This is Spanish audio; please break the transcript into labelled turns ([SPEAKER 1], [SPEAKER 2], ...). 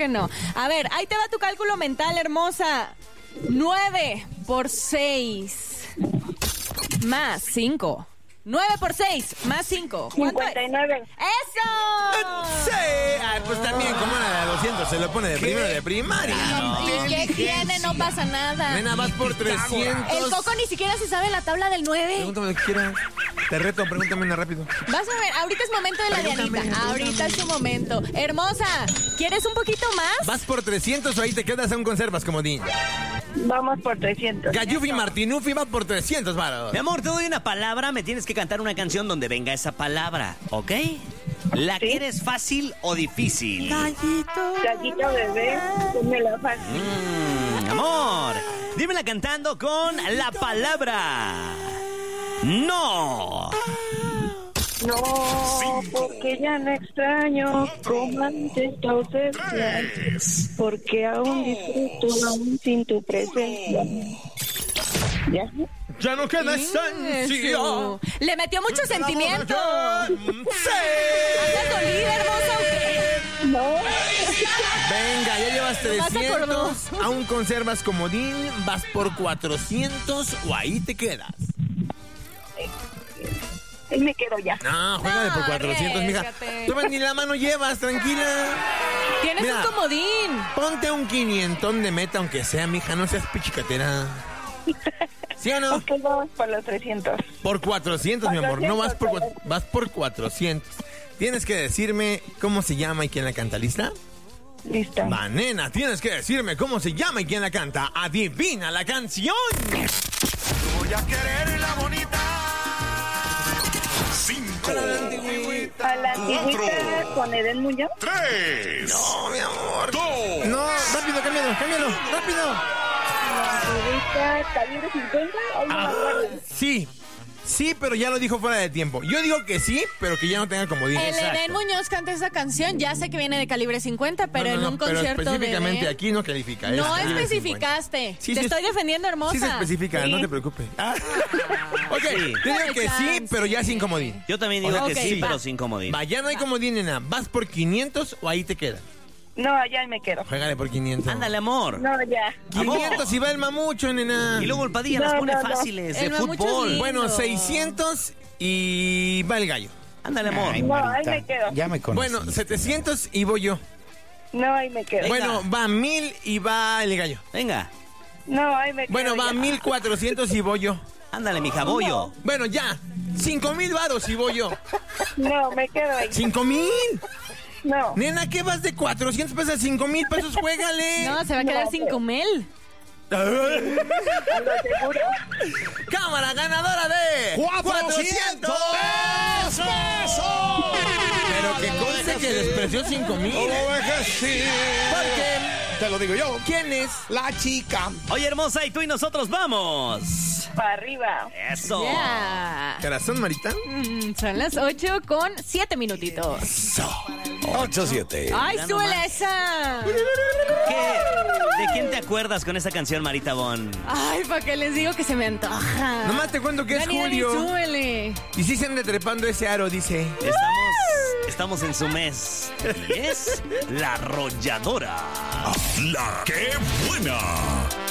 [SPEAKER 1] que no. A ver, ahí te va tu cálculo mental, hermosa. 9 por 6 más 5. 9 por 6 más 5. ¿Cuánto
[SPEAKER 2] 59.
[SPEAKER 1] es? ¡Eso!
[SPEAKER 3] Sí. Ay, pues también, como una de 200 se lo pone de primero de primaria.
[SPEAKER 1] ¿Y qué tiene? No pasa nada.
[SPEAKER 3] Nena, vas por 300.
[SPEAKER 1] El Coco ni siquiera se sabe la tabla del 9.
[SPEAKER 3] Pregúntame lo que quieras. Te reto, pregúntame una rápido.
[SPEAKER 1] Vas a ver, ahorita es momento de la Dianita. Ahorita es su momento. Hermosa, ¿quieres un poquito más?
[SPEAKER 3] Vas por 300 o ahí te quedas aún conservas, comodín.
[SPEAKER 2] Vamos por 300.
[SPEAKER 3] Gallufi Martinufi va por 300 varos.
[SPEAKER 4] Mi amor, te doy una palabra, me tienes que cantar una canción donde venga esa palabra, ¿ok? ¿La quieres fácil o difícil?
[SPEAKER 2] Gallito bebé, dímelo fácil.
[SPEAKER 4] Amor, dímela cantando con la palabra no.
[SPEAKER 2] No, porque ya no extraño como antes tu ausencia, porque aún disfruto aún sin tu presencia. ¿Ya?
[SPEAKER 3] Ya no queda esencia.
[SPEAKER 1] Le metió mucho sentimiento.
[SPEAKER 3] Sí.
[SPEAKER 1] ¿Andas dolida, hermosa, o qué?
[SPEAKER 2] No,
[SPEAKER 3] Venga, ya llevas
[SPEAKER 1] Nomás
[SPEAKER 3] 300. Aún conservas comodín. Vas por 400 o ahí te quedas.
[SPEAKER 2] ahí me quedo ya.
[SPEAKER 3] No, juégale por 400, mija.
[SPEAKER 1] arriésgate.
[SPEAKER 3] Tú ni la mano llevas, tranquila.
[SPEAKER 1] Tienes
[SPEAKER 3] Mira.
[SPEAKER 1] un comodín.
[SPEAKER 3] Ponte un 500 de meta, aunque sea, mija, no seas pichicatera. ¿Sí o no?
[SPEAKER 2] Ok, vamos por los 300.
[SPEAKER 3] Por 400, mi amor. No vas por,
[SPEAKER 2] 400,
[SPEAKER 3] vas por 400. Tienes que decirme cómo se llama y quién la canta, ¿lista?
[SPEAKER 2] Listo.
[SPEAKER 3] Va, nena, tienes que decirme cómo se llama y quién la canta. Adivina la canción.
[SPEAKER 5] Voy a querer la bonita. 5,
[SPEAKER 2] A la antigüita con Eden Muñoz.
[SPEAKER 5] 3,
[SPEAKER 3] No, mi amor.
[SPEAKER 5] 2,
[SPEAKER 3] No, rápido, cámbialo, rápido.
[SPEAKER 2] La antigüita calibre 50. Ay, no me acuerdo.
[SPEAKER 3] Sí, pero ya lo dijo fuera de tiempo. Yo digo que sí, pero que ya no tenga comodín.
[SPEAKER 1] El Eden Muñoz canta esa canción. Ya sé que viene de calibre 50, pero en un concierto
[SPEAKER 3] pero específicamente
[SPEAKER 1] de...
[SPEAKER 3] aquí no califica.
[SPEAKER 1] No
[SPEAKER 3] es calibre
[SPEAKER 1] especificaste.
[SPEAKER 3] 50. Sí,
[SPEAKER 1] Te
[SPEAKER 3] sí,
[SPEAKER 1] estoy defendiendo, hermosa.
[SPEAKER 3] Sí se especifica, no te preocupes. Ok,
[SPEAKER 4] Sí.
[SPEAKER 3] yo digo
[SPEAKER 1] Dale
[SPEAKER 3] que sí,
[SPEAKER 1] chance.
[SPEAKER 3] pero ya sin comodín.
[SPEAKER 4] Yo también digo que
[SPEAKER 1] Ok,
[SPEAKER 4] sí,
[SPEAKER 1] va.
[SPEAKER 4] pero sin comodín.
[SPEAKER 3] Va, ya no hay comodín, nena. ¿Vas por 500 o ahí te quedas?
[SPEAKER 2] No, ya me quedo.
[SPEAKER 3] Juégale por 500.
[SPEAKER 4] Ándale, amor.
[SPEAKER 2] No, ya.
[SPEAKER 3] 500 y va el mamucho, nena.
[SPEAKER 4] Y luego el Padilla
[SPEAKER 2] No,
[SPEAKER 4] las pone
[SPEAKER 2] no, no.
[SPEAKER 4] fáciles de
[SPEAKER 1] El mamucho
[SPEAKER 4] fútbol.
[SPEAKER 1] sí.
[SPEAKER 3] Bueno, 600 y va el gallo.
[SPEAKER 4] Ándale, amor.
[SPEAKER 6] Ay,
[SPEAKER 2] No,
[SPEAKER 6] Marita,
[SPEAKER 2] ahí me quedo.
[SPEAKER 6] Ya me conocí.
[SPEAKER 3] Bueno, 700 y voy yo.
[SPEAKER 2] No, ahí me quedo.
[SPEAKER 4] Venga.
[SPEAKER 3] Bueno, va 1000 y va el gallo.
[SPEAKER 4] Venga.
[SPEAKER 2] No, ahí me quedo.
[SPEAKER 3] Bueno, va
[SPEAKER 2] ya.
[SPEAKER 3] 1400 y voy yo.
[SPEAKER 4] Ándale, mija, bollo.
[SPEAKER 3] Bueno, ya. 5000 varos y voy yo.
[SPEAKER 2] No, me quedo ahí.
[SPEAKER 3] 5000.
[SPEAKER 2] No.
[SPEAKER 3] Nena, ¿qué vas de 400 pesos a 5000 pesos? Juégale.
[SPEAKER 1] No, se va a quedar
[SPEAKER 2] No,
[SPEAKER 1] sin
[SPEAKER 2] pero-
[SPEAKER 1] comer.
[SPEAKER 2] A lo seguro.
[SPEAKER 3] Cámara ganadora de
[SPEAKER 6] 400 pesos.
[SPEAKER 3] Pero que conste que despreció 5000. Porque,
[SPEAKER 6] Te lo digo yo.
[SPEAKER 3] ¿quién es?
[SPEAKER 6] La chica.
[SPEAKER 4] Oye, hermosa, y tú y nosotros vamos.
[SPEAKER 2] Para arriba.
[SPEAKER 4] Eso.
[SPEAKER 1] Ya.
[SPEAKER 3] ¿Corazón, Marita?
[SPEAKER 1] Son las 8 con 7 minutitos.
[SPEAKER 6] 8-7.
[SPEAKER 1] ¡Ay,
[SPEAKER 4] Ya
[SPEAKER 1] súbele
[SPEAKER 4] nomás.
[SPEAKER 1] esa!
[SPEAKER 4] ¿De quién te acuerdas con esa canción, Marita Bon?
[SPEAKER 1] Ay, ¿para qué les digo que se me antoja?
[SPEAKER 3] Nomás te cuento que es
[SPEAKER 1] Dani, Dani,
[SPEAKER 3] julio.
[SPEAKER 1] súbele.
[SPEAKER 3] Y sí se anda trepando ese aro, dice.
[SPEAKER 4] Estamos en su mes. Y es La Arrolladora.
[SPEAKER 5] la que buena.